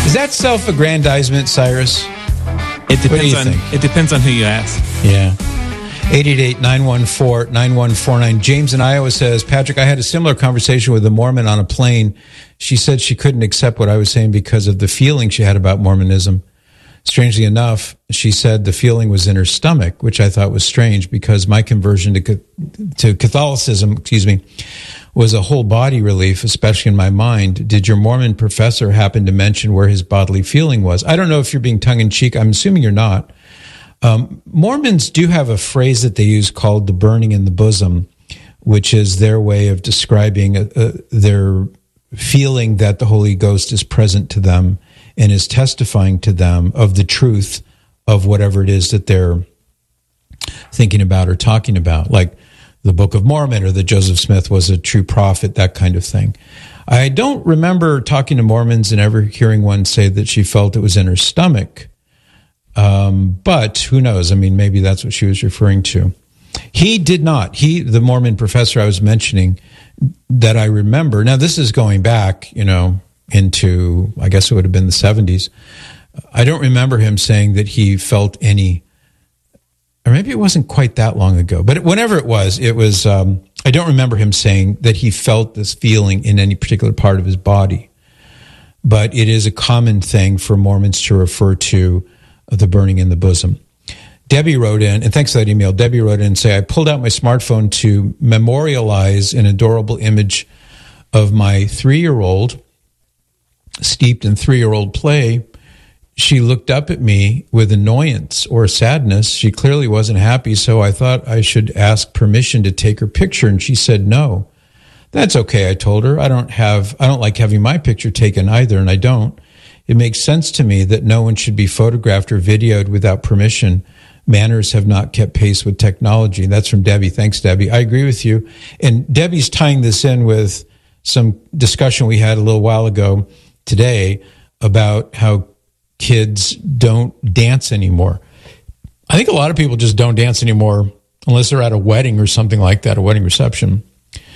Is that self-aggrandizement, Cyrus? It depends on who you ask. Yeah. 888-914-9149. James in Iowa says, Patrick, I had a similar conversation with a Mormon on a plane. She said she couldn't accept what I was saying because of the feeling she had about Mormonism. Strangely enough, she said the feeling was in her stomach, which I thought was strange because my conversion to Catholicism, was a whole body relief, especially in my mind. Did your Mormon professor happen to mention where his bodily feeling was? I don't know if you're being tongue-in-cheek. I'm assuming you're not. Mormons do have a phrase that they use called the burning in the bosom, which is their way of describing their feeling that the Holy Ghost is present to them and is testifying to them of the truth of whatever it is that they're thinking about or talking about, like the Book of Mormon or that Joseph Smith was a true prophet, that kind of thing. I don't remember talking to Mormons and ever hearing one say that she felt it was in her stomach. But who knows? I mean, maybe that's what she was referring to. He did not. The Mormon professor I was mentioning that I remember, now this is going back, into, I guess it would have been the 70s. I don't remember him saying that he felt any, or maybe it wasn't quite that long ago, but whenever it was, I don't remember him saying that he felt this feeling in any particular part of his body. But it is a common thing for Mormons to refer to the burning in the bosom. Debbie wrote in, and thanks for that email, Debbie wrote in and say, I pulled out my smartphone to memorialize an adorable image of my 3-year-old, steeped in 3-year-old play. She looked up at me with annoyance or sadness. She clearly wasn't happy, so I thought I should ask permission to take her picture, and she said no. That's okay, I told her. I don't like having my picture taken either, and I don't. It makes sense to me that no one should be photographed or videoed without permission. Manners have not kept pace with technology. That's from Debbie. Thanks, Debbie. I agree with you. And Debbie's tying this in with some discussion we had a little while ago today about how kids don't dance anymore. I think a lot of people just don't dance anymore unless they're at a wedding or something like that, a wedding reception.